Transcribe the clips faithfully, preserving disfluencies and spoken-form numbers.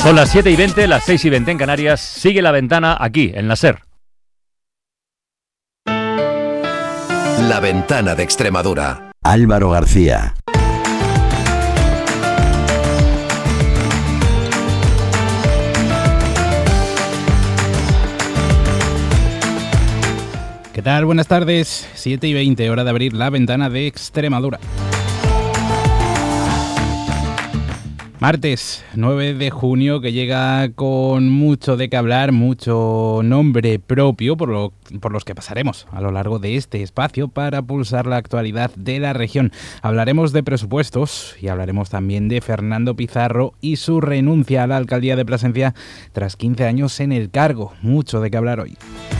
Son las siete y veinte, las seis y veinte en Canarias. Sigue La Ventana aquí, en la SER. La Ventana de Extremadura. Álvaro García. ¿Qué tal? Buenas tardes. siete y veinte, hora de abrir La Ventana de Extremadura. Martes nueve de junio, que llega con mucho de qué hablar, mucho nombre propio por, lo, por los que pasaremos a lo largo de este espacio para pulsar la actualidad de la región. Hablaremos de presupuestos y hablaremos también de Fernando Pizarro y su renuncia a la alcaldía de Plasencia tras quince años en el cargo. Mucho de qué hablar hoy.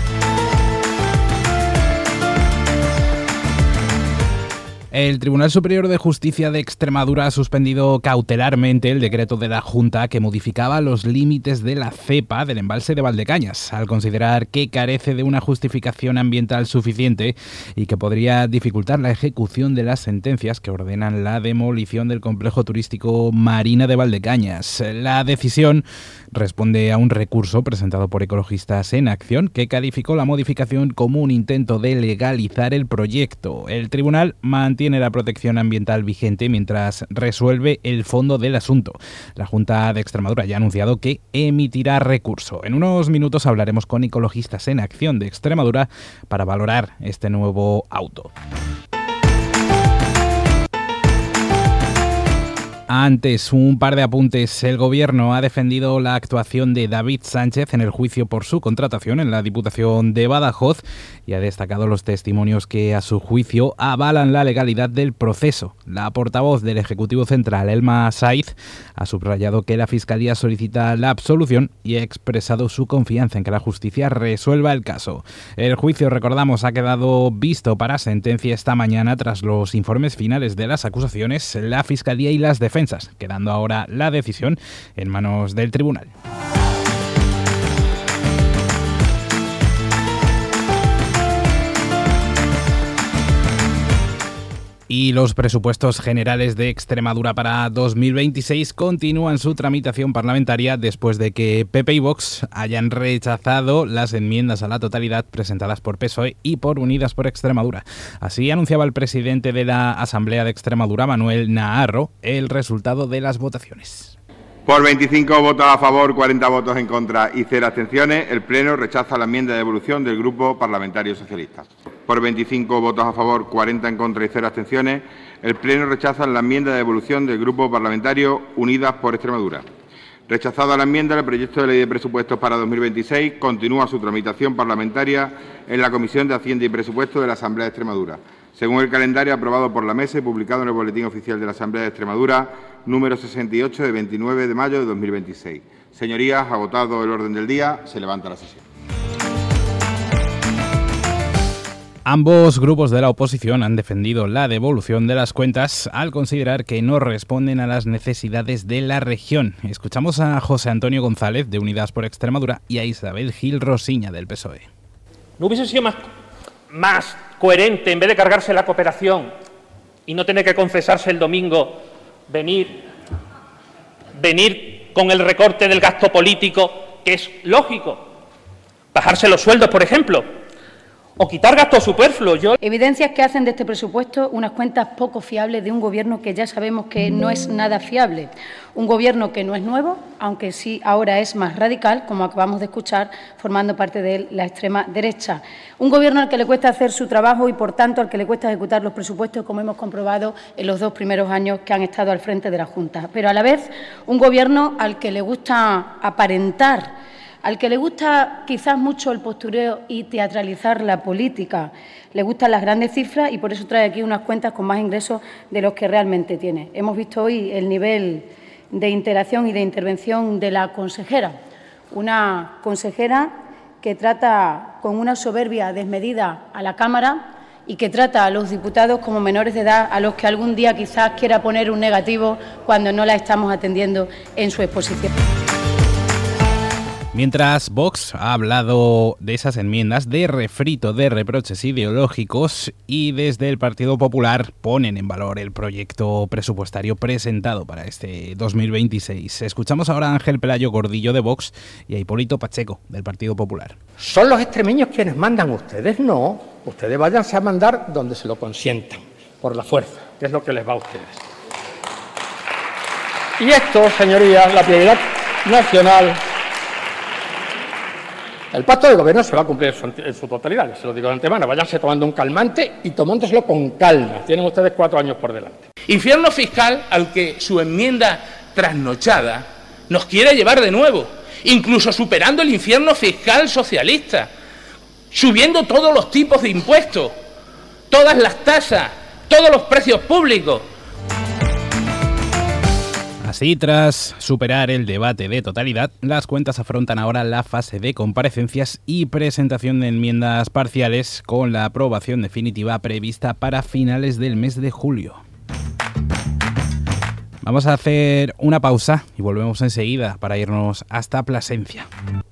El Tribunal Superior de Justicia de Extremadura ha suspendido cautelarmente el decreto de la Junta que modificaba los límites de la cepa del embalse de Valdecañas, al considerar que carece de una justificación ambiental suficiente y que podría dificultar la ejecución de las sentencias que ordenan la demolición del complejo turístico Marina de Valdecañas. La decisión responde a un recurso presentado por Ecologistas en Acción que calificó la modificación como un intento de legalizar el proyecto. El tribunal mantiene la protección ambiental vigente mientras resuelve el fondo del asunto. La Junta de Extremadura ya ha anunciado que emitirá recurso. En unos minutos hablaremos con Ecologistas en Acción de Extremadura para valorar este nuevo auto. Antes, un par de apuntes. El Gobierno ha defendido la actuación de David Sánchez en el juicio por su contratación en la Diputación de Badajoz y ha destacado los testimonios que, a su juicio, avalan la legalidad del proceso. La portavoz del Ejecutivo Central, Elma Saiz, ha subrayado que la Fiscalía solicita la absolución y ha expresado su confianza en que la justicia resuelva el caso. El juicio, recordamos, ha quedado visto para sentencia esta mañana tras los informes finales de las acusaciones, la Fiscalía y las defensas, quedando ahora la decisión en manos del tribunal. Y los presupuestos generales de Extremadura para dos mil veintiséis continúan su tramitación parlamentaria después de que P P y Vox hayan rechazado las enmiendas a la totalidad presentadas por P S O E y por Unidas por Extremadura. Así anunciaba el presidente de la Asamblea de Extremadura, Manuel Naharro, el resultado de las votaciones. Por veinticinco votos a favor, cuarenta votos en contra y cero abstenciones, el Pleno rechaza la enmienda de devolución del Grupo Parlamentario Socialista. Por veinticinco votos a favor, cuarenta en contra y cero abstenciones, el Pleno rechaza la enmienda de devolución del Grupo Parlamentario Unidas por Extremadura. Rechazada la enmienda, el proyecto de ley de presupuestos para dos mil veintiséis continúa su tramitación parlamentaria en la Comisión de Hacienda y Presupuestos de la Asamblea de Extremadura, según el calendario aprobado por la Mesa y publicado en el Boletín Oficial de la Asamblea de Extremadura, número sesenta y ocho, de veintinueve de mayo de dos mil veintiséis. Señorías, agotado el orden del día, se levanta la sesión. Ambos grupos de la oposición han defendido la devolución de las cuentas al considerar que no responden a las necesidades de la región. Escuchamos a José Antonio González, de Unidas por Extremadura, y a Isabel Gil Rosiña, del P S O E. ¿No hubiese sido más, más coherente, en vez de cargarse la cooperación y no tener que confesarse el domingo, venir, venir con el recorte del gasto político, que es lógico, bajarse los sueldos, por ejemplo, o quitar gastos superfluos? Yo... Evidencias que hacen de este presupuesto unas cuentas poco fiables de un Gobierno que ya sabemos que no es nada fiable. Un Gobierno que no es nuevo, aunque sí ahora es más radical, como acabamos de escuchar, formando parte de la extrema derecha. Un Gobierno al que le cuesta hacer su trabajo y, por tanto, al que le cuesta ejecutar los presupuestos, como hemos comprobado en los dos primeros años que han estado al frente de la Junta. Pero, a la vez, un Gobierno al que le gusta aparentar, al que le gusta quizás mucho el postureo y teatralizar la política, le gustan las grandes cifras y por eso trae aquí unas cuentas con más ingresos de los que realmente tiene. Hemos visto hoy el nivel de interacción y de intervención de la consejera, una consejera que trata con una soberbia desmedida a la Cámara y que trata a los diputados como menores de edad a los que algún día quizás quiera poner un negativo cuando no la estamos atendiendo en su exposición. Mientras Vox ha hablado de esas enmiendas de refrito de reproches ideológicos y desde el Partido Popular ponen en valor el proyecto presupuestario presentado para este dos mil veintiséis. Escuchamos ahora a Ángel Pelayo Gordillo de Vox y a Hipólito Pacheco del Partido Popular. Son los extremeños quienes mandan, ustedes no. Ustedes váyanse a mandar donde se lo consientan, por la fuerza, que es lo que les va a ustedes. Y esto, señorías, la prioridad nacional. El pacto de gobierno se va a cumplir en su totalidad, se lo digo de antemano. Váyanse tomando un calmante y tomándoselo con calma. Tienen ustedes cuatro años por delante. Infierno fiscal al que su enmienda trasnochada nos quiere llevar de nuevo, incluso superando el infierno fiscal socialista, subiendo todos los tipos de impuestos, todas las tasas, todos los precios públicos. Así, tras superar el debate de totalidad, las cuentas afrontan ahora la fase de comparecencias y presentación de enmiendas parciales, con la aprobación definitiva prevista para finales del mes de julio. Vamos a hacer una pausa y volvemos enseguida para irnos hasta Plasencia.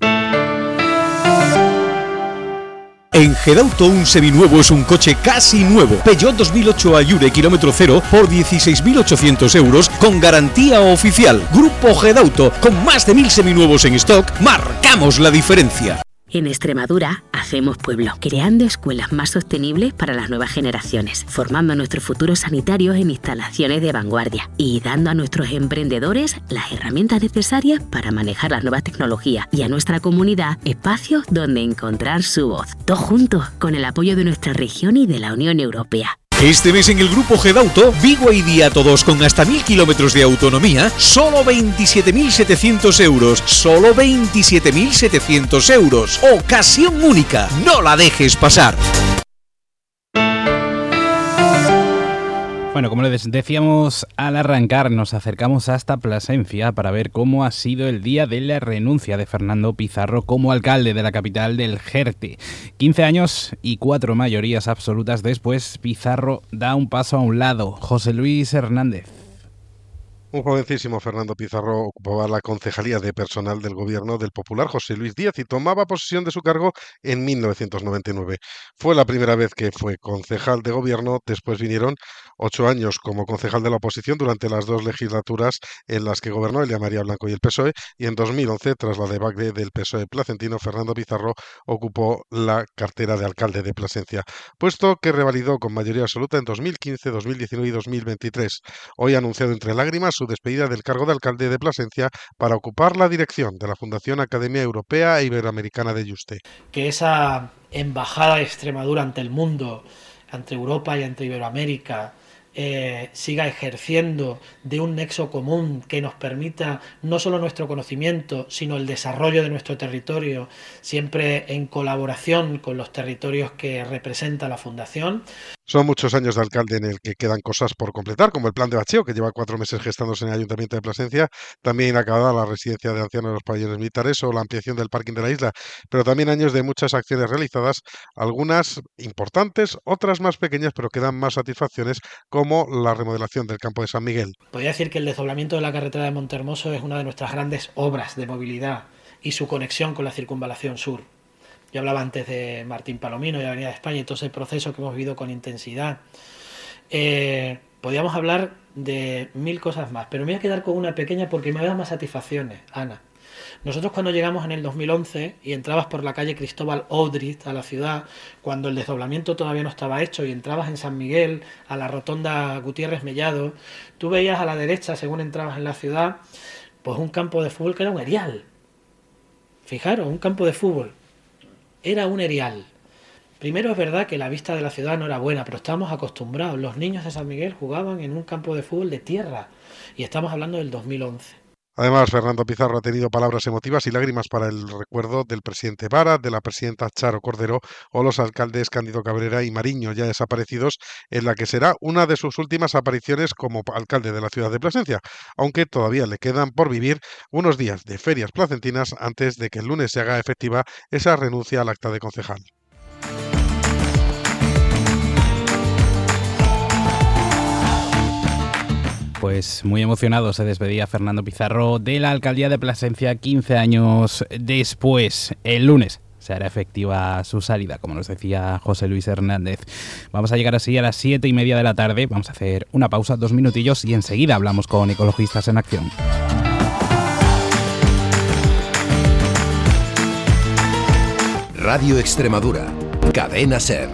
En Gedauto un seminuevo es un coche casi nuevo. Peugeot dos mil ocho Allure kilómetro cero por dieciséis mil ochocientos euros con garantía oficial. Grupo Gedauto, con más de mil seminuevos en stock, marcamos la diferencia. En Extremadura hacemos pueblo, creando escuelas más sostenibles para las nuevas generaciones, formando a nuestros futuros sanitarios en instalaciones de vanguardia y dando a nuestros emprendedores las herramientas necesarias para manejar las nuevas tecnologías y a nuestra comunidad espacios donde encontrar su voz. Todos juntos, con el apoyo de nuestra región y de la Unión Europea. Este mes en el Grupo Gedauto, Vigo y Día Todos con hasta mil kilómetros de autonomía, solo veintisiete mil setecientos euros. Solo veintisiete mil setecientos euros. Ocasión única. No la dejes pasar. Bueno, como les decíamos al arrancar, nos acercamos hasta Plasencia para ver cómo ha sido el día de la renuncia de Fernando Pizarro como alcalde de la capital del Jerte. quince años y cuatro mayorías absolutas después, Pizarro da un paso a un lado. José Luis Hernández. Un jovencísimo Fernando Pizarro ocupaba la concejalía de personal del gobierno del popular José Luis Díaz y tomaba posesión de su cargo en mil novecientos noventa y nueve. Fue la primera vez que fue concejal de gobierno, después vinieron ocho años como concejal de la oposición durante las dos legislaturas en las que gobernó Elia María Blanco y el P S O E, y en dos mil once, tras la debacle del P S O E placentino, Fernando Pizarro ocupó la cartera de alcalde de Plasencia, puesto que revalidó con mayoría absoluta en dos mil quince, dos mil diecinueve y dos mil veintitrés. Hoy ha anunciado entre lágrimas su despedida del cargo de alcalde de Plasencia para ocupar la dirección de la Fundación Academia Europea e Iberoamericana de Yuste. Que esa embajada de Extremadura ante el mundo, ante Europa y ante Iberoamérica, eh, siga ejerciendo de un nexo común que nos permita no solo nuestro conocimiento, sino el desarrollo de nuestro territorio, siempre en colaboración con los territorios que representa la Fundación. Son muchos años de alcalde en el que quedan cosas por completar, como el plan de bacheo, que lleva cuatro meses gestándose en el Ayuntamiento de Plasencia, también acabada la residencia de ancianos de los pabellones militares o la ampliación del parking de la isla, pero también años de muchas acciones realizadas, algunas importantes, otras más pequeñas, pero que dan más satisfacciones, como la remodelación del campo de San Miguel. Podría decir que el desdoblamiento de la carretera de Montehermoso es una de nuestras grandes obras de movilidad y su conexión con la circunvalación sur. Yo hablaba antes de Martín Palomino y Avenida de España y todo ese proceso que hemos vivido con intensidad. Eh, podríamos hablar de mil cosas más, pero me voy a quedar con una pequeña porque me da más satisfacciones, Ana. Nosotros cuando llegamos en el dos mil once y entrabas por la calle Cristóbal Odriz a la ciudad, cuando el desdoblamiento todavía no estaba hecho, y entrabas en San Miguel a la rotonda Gutiérrez Mellado, tú veías a la derecha, según entrabas en la ciudad, pues un campo de fútbol que era un erial. Fijaros, un campo de fútbol. Era un erial. Primero es verdad que la vista de la ciudad no era buena, pero estábamos acostumbrados. Los niños de San Miguel jugaban en un campo de fútbol de tierra y estamos hablando del dos mil once. Además, Fernando Pizarro ha tenido palabras emotivas y lágrimas para el recuerdo del presidente Vara, de la presidenta Charo Cordero o los alcaldes Cándido Cabrera y Mariño, ya desaparecidos, en la que será una de sus últimas apariciones como alcalde de la ciudad de Plasencia, aunque todavía le quedan por vivir unos días de ferias placentinas antes de que el lunes se haga efectiva esa renuncia al acta de concejal. Pues muy emocionado se despedía Fernando Pizarro de la alcaldía de Plasencia quince años después. El lunes se hará efectiva su salida, como nos decía José Luis Hernández. Vamos a llegar así a las siete y media de la tarde. Vamos a hacer una pausa, dos minutillos, y enseguida hablamos con Ecologistas en Acción. Radio Extremadura, Cadena SER.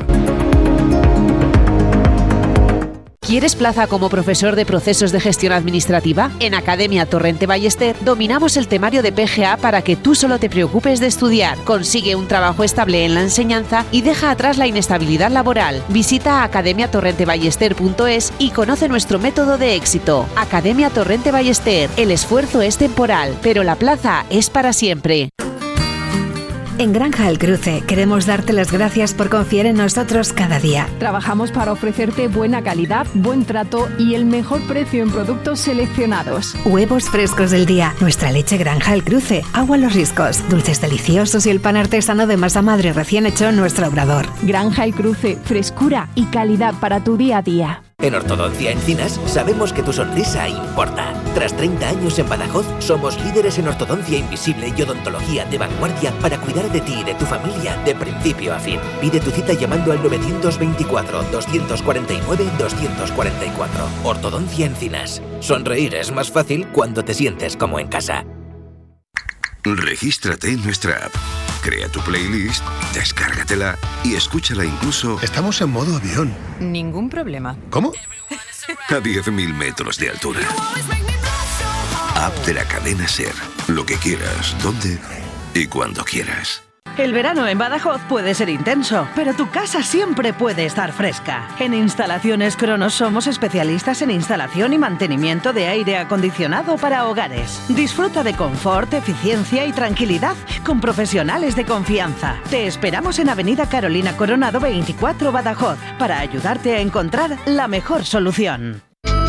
¿Quieres plaza como profesor de procesos de gestión administrativa? En Academia Torrente Ballester dominamos el temario de P G A para que tú solo te preocupes de estudiar. Consigue un trabajo estable en la enseñanza y deja atrás la inestabilidad laboral. Visita academia torrente ballester punto es y conoce nuestro método de éxito. Academia Torrente Ballester. El esfuerzo es temporal, pero la plaza es para siempre. En Granja El Cruce queremos darte las gracias por confiar en nosotros cada día. Trabajamos para ofrecerte buena calidad, buen trato y el mejor precio en productos seleccionados. Huevos frescos del día, nuestra leche Granja El Cruce, agua Los Riscos, dulces deliciosos y el pan artesano de masa madre recién hecho en nuestro obrador. Granja El Cruce, frescura y calidad para tu día a día. En Ortodoncia Encinas sabemos que tu sonrisa importa. Tras treinta años en Badajoz, somos líderes en ortodoncia invisible y odontología de vanguardia para cuidar de ti y de tu familia de principio a fin. Pide tu cita llamando al novecientos veinticuatro, doscientos cuarenta y nueve, doscientos cuarenta y cuatro. Ortodoncia Encinas. Sonreír es más fácil cuando te sientes como en casa. Regístrate en nuestra app. Crea tu playlist, descárgatela y escúchala incluso... Estamos en modo avión. Ningún problema. ¿Cómo? A diez mil metros de altura. App de la cadena SER. Lo que quieras, donde y cuando quieras. El verano en Badajoz puede ser intenso, pero tu casa siempre puede estar fresca. En Instalaciones Cronos somos especialistas en instalación y mantenimiento de aire acondicionado para hogares. Disfruta de confort, eficiencia y tranquilidad con profesionales de confianza. Te esperamos en Avenida Carolina Coronado veinticuatro, Badajoz, para ayudarte a encontrar la mejor solución.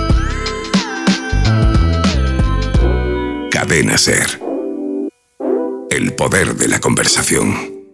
Cadena SER. El poder de la conversación.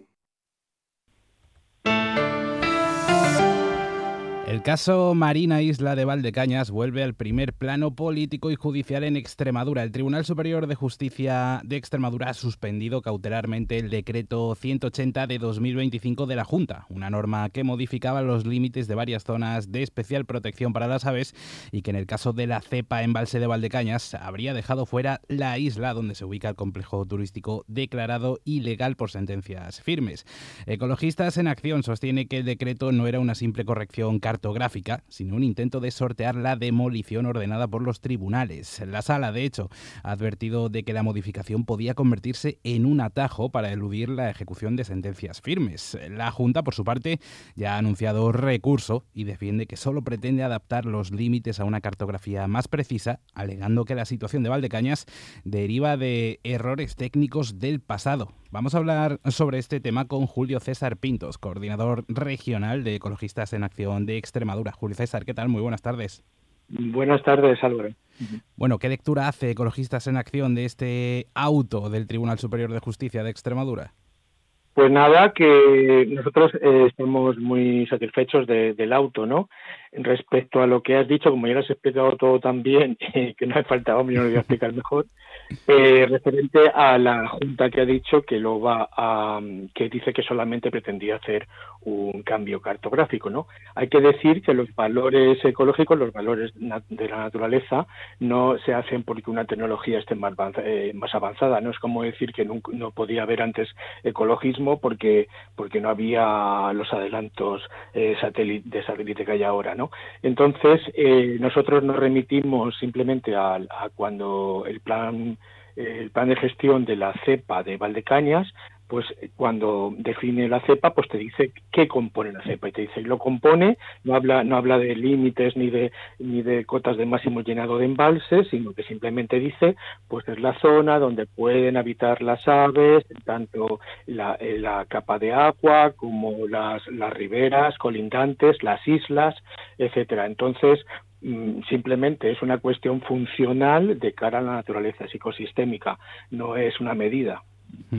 El caso Marina Isla de Valdecañas vuelve al primer plano político y judicial en Extremadura. El Tribunal Superior de Justicia de Extremadura ha suspendido cautelarmente el decreto ciento ochenta de dos mil veinticinco de la Junta, una norma que modificaba los límites de varias zonas de especial protección para las aves y que en el caso de la cepa embalse de Valdecañas habría dejado fuera la isla donde se ubica el complejo turístico declarado ilegal por sentencias firmes. Ecologistas en Acción sostiene que el decreto no era una simple corrección cartográfica, sino un intento de sortear la demolición ordenada por los tribunales. La Sala, de hecho, ha advertido de que la modificación podía convertirse en un atajo para eludir la ejecución de sentencias firmes. La Junta, por su parte, ya ha anunciado recurso y defiende que solo pretende adaptar los límites a una cartografía más precisa, alegando que la situación de Valdecañas deriva de errores técnicos del pasado. Vamos a hablar sobre este tema con Julio César Pintos, coordinador regional de Ecologistas en Acción de Extremadura. Julio César, ¿qué tal? Muy buenas tardes. Buenas tardes, Álvaro. Bueno, ¿qué lectura hace Ecologistas en Acción de este auto del Tribunal Superior de Justicia de Extremadura? Pues nada, que nosotros eh, estamos muy satisfechos de, del auto, ¿no? Respecto a lo que has dicho, como ya lo has explicado todo tan bien, eh, que no me faltaba, yo lo voy a explicar mejor, eh, referente a la Junta que ha dicho que lo va a, que dice que solamente pretendía hacer un cambio cartográfico, ¿no? Hay que decir que los valores ecológicos, los valores de la naturaleza, no se hacen porque una tecnología esté más, eh, más avanzada, no es como decir que no, no podía haber antes ecologismo porque porque no había los adelantos eh, satélite, de satélite que hay ahora, ¿no? Entonces, eh, nosotros nos remitimos simplemente a, a cuando el plan el plan de gestión de la cepa de Valdecañas, pues cuando define la cepa, pues te dice qué compone la cepa y te dice, lo compone, no habla no habla de límites ni de ni de cotas de máximo llenado de embalses, sino que simplemente dice, pues es la zona donde pueden habitar las aves, tanto la, la capa de agua como las las riberas colindantes, las islas, etcétera. Entonces, simplemente es una cuestión funcional de cara a la naturaleza ecosistémica, no es una medida. Uh-huh.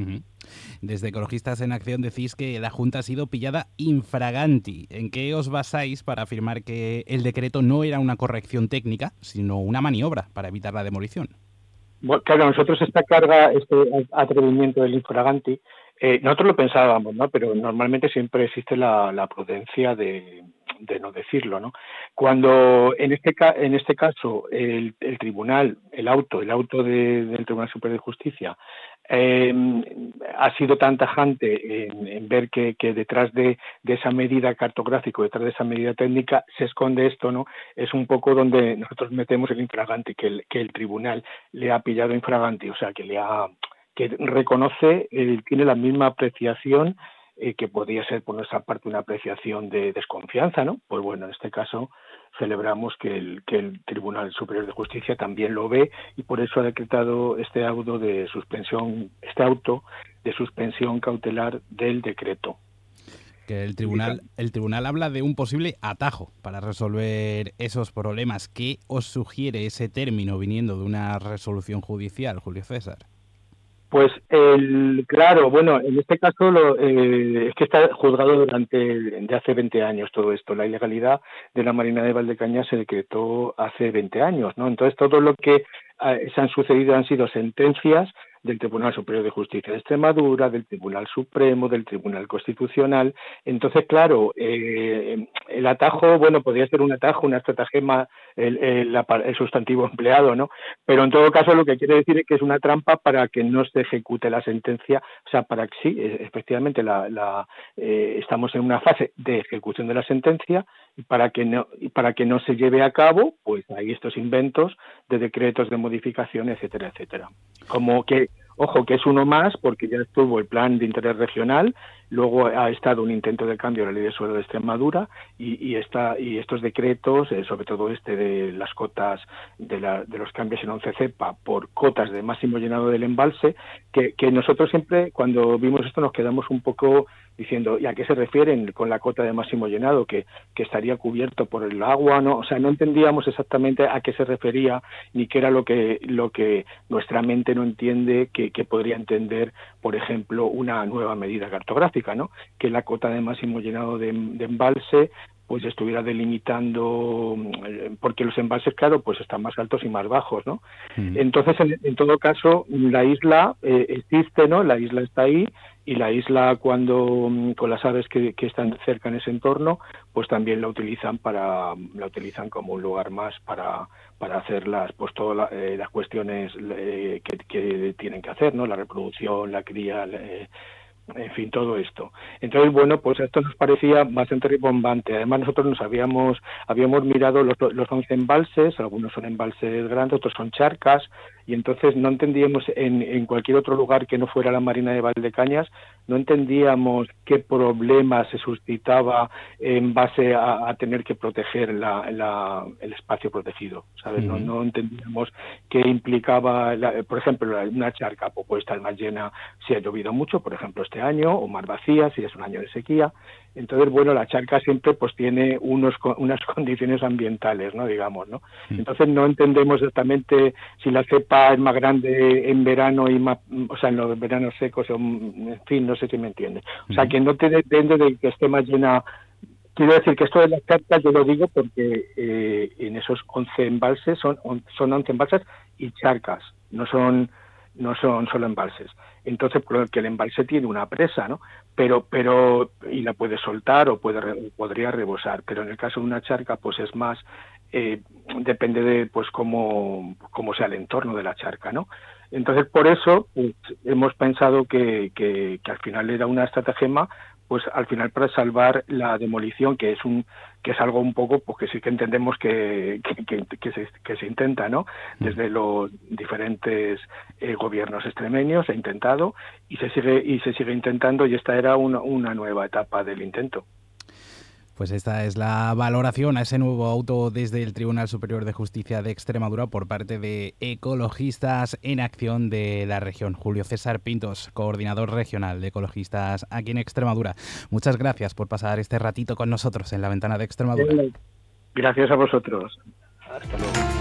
Desde Ecologistas en Acción decís que la Junta ha sido pillada infraganti. ¿En qué os basáis para afirmar que el decreto no era una corrección técnica, sino una maniobra para evitar la demolición? Bueno, claro, nosotros esta carga, este atrevimiento del infraganti, eh, nosotros lo pensábamos, ¿no? Pero normalmente siempre existe la, la prudencia de, de no decirlo, ¿no? Cuando en este en este caso el, el tribunal, el auto, el auto de, del Tribunal Superior de Justicia eh, ha sido tan tajante en, en ver que, que detrás de, de esa medida cartográfica, detrás de esa medida técnica, se esconde esto, ¿no? Es un poco donde nosotros metemos el infraganti, que el, que el tribunal le ha pillado infraganti, o sea, que le ha que reconoce, eh, tiene la misma apreciación eh, que podría ser por nuestra parte una apreciación de desconfianza, ¿no? Pues bueno, en este caso celebramos que el, que el Tribunal Superior de Justicia también lo ve y por eso ha decretado este auto de suspensión, este auto de suspensión cautelar del decreto. Que el tribunal, el tribunal habla de un posible atajo para resolver esos problemas. ¿Qué os sugiere ese término viniendo de una resolución judicial, Julio César? Pues, el, claro, bueno, en este caso lo, eh, es que está juzgado durante de hace veinte años todo esto. La ilegalidad de la Marina de Valdecañas se decretó hace veinte años, ¿no? Entonces, todo lo que eh, se han sucedido han sido sentencias del Tribunal Superior de Justicia de Extremadura, del Tribunal Supremo, del Tribunal Constitucional. Entonces, claro, eh, el atajo, bueno, podría ser un atajo, una estratagema, el, el, el sustantivo empleado, ¿no? Pero en todo caso lo que quiere decir es que es una trampa para que no se ejecute la sentencia, o sea, para que sí, efectivamente, la, la, eh, estamos en una fase de ejecución de la sentencia y para que no, y para que no se lleve a cabo, pues hay estos inventos de decretos de modificación, etcétera, etcétera. Como que ojo, que es uno más, porque ya estuvo el plan de interés regional, luego ha estado un intento de cambio de la ley de suelo de Extremadura y, y, esta, y estos decretos, eh, sobre todo este de las cotas de, la, de los cambios en once cepa por cotas de máximo llenado del embalse, que, que nosotros siempre cuando vimos esto nos quedamos un poco diciendo, ¿y a qué se refieren con la cota de máximo llenado? Que, que estaría cubierto por el agua, ¿no? O sea, no entendíamos exactamente a qué se refería ni qué era lo que, lo que nuestra mente no entiende que, que podría entender, por ejemplo, una nueva medida cartográfica, ¿no? Que la cota de máximo llenado de, de embalse pues estuviera delimitando, porque los embalses, claro, pues están más altos y más bajos, ¿no? Mm. Entonces, en, en todo caso, la isla eh, existe, ¿no? La isla está ahí, y la isla, cuando con las aves que, que están cerca en ese entorno, pues también la utilizan para la utilizan como un lugar más para para hacer las pues todas la, eh, las cuestiones eh, que, que tienen que hacer, ¿no? La reproducción, la cría, eh, en fin, todo esto. Entonces, bueno, pues esto nos parecía bastante ribombante. Además, nosotros nos habíamos habíamos mirado los, los once embalses, algunos son embalses grandes, otros son charcas, y entonces no entendíamos en, en cualquier otro lugar que no fuera la Marina de Valdecañas, no entendíamos qué problema se suscitaba en base a, a tener que proteger la, la, el espacio protegido, ¿sabes? Uh-huh. No, no entendíamos qué implicaba, la, por ejemplo, una charca pues, puede estar más llena si ha llovido mucho, por ejemplo, este año, o más vacía si es un año de sequía. Entonces, bueno, la charca siempre pues tiene unos unas condiciones ambientales, ¿no? Digamos, ¿no? Entonces no entendemos exactamente si la cepa es más grande en verano y más, o sea, en los veranos secos, o, en fin, no sé si me entiende. O sea, que no te depende de que esté más llena. Quiero decir que esto de las charcas yo lo digo porque eh, en esos once embalses son son once embalses y charcas, no son no son solo embalses. Entonces, porque el embalse tiene una presa, ¿no? Pero, pero, y la puede soltar o puede podría rebosar, pero en el caso de una charca, pues es más, eh, depende de, pues, cómo, cómo sea el entorno de la charca, ¿no? Entonces, por eso, pues, hemos pensado que, que, que al final era una estratagema, pues al final para salvar la demolición, que es un que es algo un poco pues que sí que entendemos que que, que, que, se, que se intenta, ¿no? Desde los diferentes eh, gobiernos extremeños se ha intentado y se sigue y se sigue intentando, y esta era una, una nueva etapa del intento. Pues esta es la valoración a ese nuevo auto desde el Tribunal Superior de Justicia de Extremadura por parte de Ecologistas en Acción de la región. Julio César Pintos, coordinador regional de Ecologistas aquí en Extremadura. Muchas gracias por pasar este ratito con nosotros en la Ventana de Extremadura. Gracias a vosotros. Hasta luego.